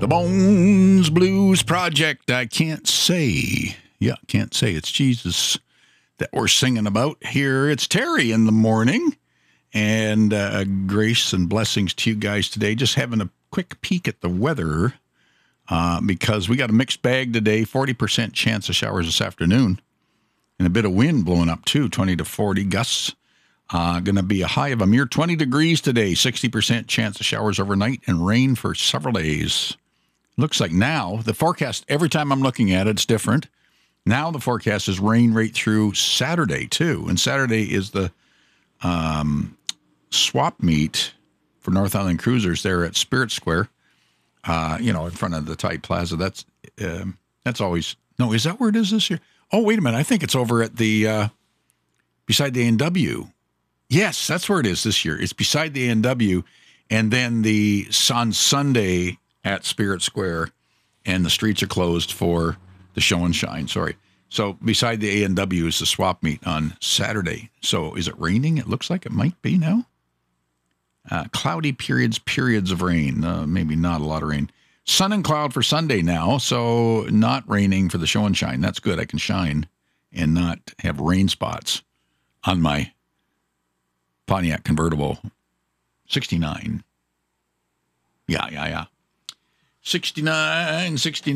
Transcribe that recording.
The Bones Blues Project. I can't say. Yeah, can't say it's Jesus that we're singing about here. It's Terry in the morning. And grace and blessings to you guys today. Just having a quick peek at the weather because we got a mixed bag today. 40% chance of showers this afternoon. And a bit of wind blowing up too, 20 to 40 gusts. Going to be a high of a mere 20 degrees today. 60% chance of showers overnight and rain for several days. Looks like now, the forecast, every time I'm looking at it, it's different. Now the forecast is rain right through Saturday, too. And Saturday is the swap meet for North Island Cruisers there at Spirit Square, in front of the Tide Plaza. That's always, no, is that where it is this year? Oh, wait a minute. I think it's over at the, beside the A&W. Yes, that's where it is this year. It's beside the A&W. And then on Sunday at Spirit Square, and the streets are closed for the show and shine. Sorry. So beside the A&W is the swap meet on Saturday. So is it raining? It looks like it might be now. Cloudy periods of rain. Maybe not a lot of rain. Sun and cloud for Sunday now. So not raining for the show and shine. That's good. I can shine and not have rain spots on my Pontiac convertible. 69. Yeah. 69.